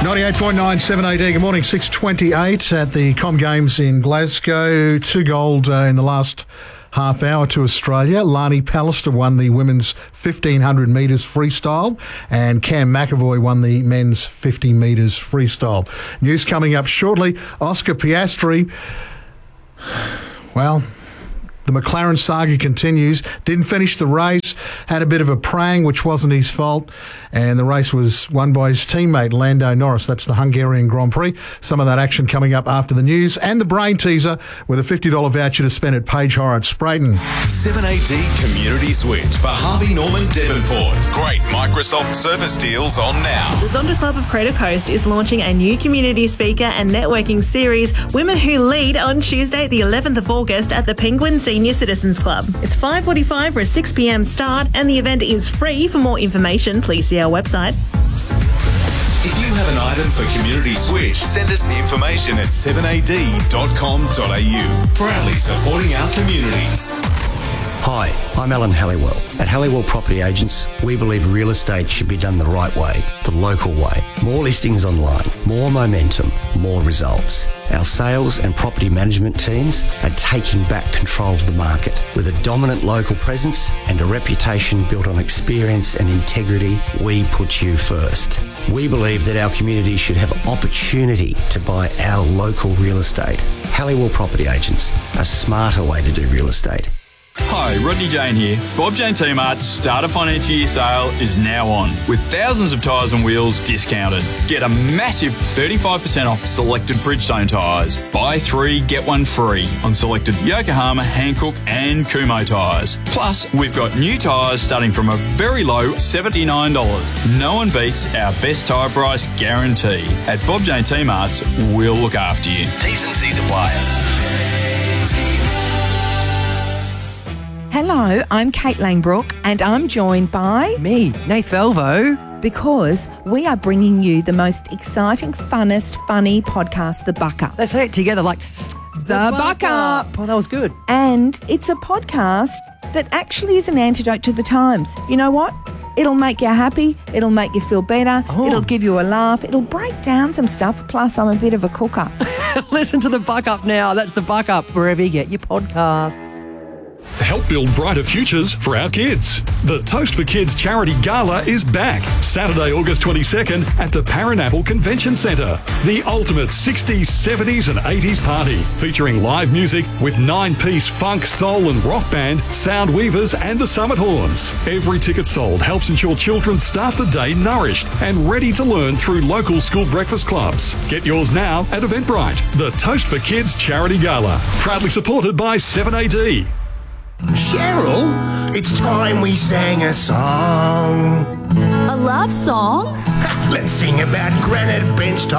98.9 7AD. Good morning. 6:28 at the Com Games in Glasgow. 2 gold in the last half hour to Australia. Lani Pallister won the women's 1500 metres freestyle, and Cam McAvoy won the men's 50 metres freestyle. News coming up shortly. Oscar Piastri, well, the McLaren saga continues. Didn't finish the race, had a bit of a prang, which wasn't his fault, and the race was won by his teammate Lando Norris. That's the Hungarian Grand Prix. Some of that action coming up after the news, and the brain teaser with a $50 voucher to spend at Page Horror at Sprayton. 7AD Community Switch for Harvey Norman Devonport. Great Microsoft Surface deals on now. The Zonda Club of Crater Coast is launching a new community speaker and networking series, Women Who Lead, on Tuesday the 11th of August at the Penguin Senior Citizens Club. It's 5:45 for a 6 p.m. start, and the event is free. For more information, please see our website. If you have an item for Community Switch, send us the information at 7ad.com.au. Proudly supporting our community. Hi, I'm Alan Halliwell. At Halliwell Property Agents, we believe real estate should be done the right way, the local way. More listings online, more momentum, more results. Our sales and property management teams are taking back control of the market. With a dominant local presence and a reputation built on experience and integrity, we put you first. We believe that our community should have opportunity to buy our local real estate. Halliwell Property Agents, a smarter way to do real estate. Hi, Rodney Jane here. Bob Jane T-Mart's Starter Financial Year sale is now on, with thousands of tyres and wheels discounted. Get a massive 35% off selected Bridgestone tyres. Buy 3, get 1 free on selected Yokohama, Hankook and Kumho tyres. Plus, we've got new tyres starting from a very low $79. No one beats our best tyre price guarantee. At Bob Jane T-Mart's, we'll look after you. T's and C's apply. Hello, I'm Kate Langbrook, and I'm joined by... Me, Nath Elvo. Because we are bringing you the most exciting, funnest, funny podcast, The Buck Up. Let's say it together like... The Buck Up. Oh, that was good. And it's a podcast that actually is an antidote to the times. You know what? It'll make you happy. It'll make you feel better. Oh. It'll give you a laugh. It'll break down some stuff. Plus, I'm a bit of a cooker. Listen to The Buck Up now. That's The Buck Up, wherever you get your podcasts. Help build brighter futures for our kids. The Toast for Kids Charity Gala is back Saturday, August 22nd at the Paranapple Convention Centre. The ultimate 60s, 70s and 80s party featuring live music with 9-piece funk, soul and rock band, Sound Weavers and the Summit Horns. Every ticket sold helps ensure children start the day nourished and ready to learn through local school breakfast clubs. Get yours now at Eventbrite. The Toast for Kids Charity Gala, proudly supported by 7AD. Cheryl, it's time we sang a song. A love song? Let's sing about Granite Bench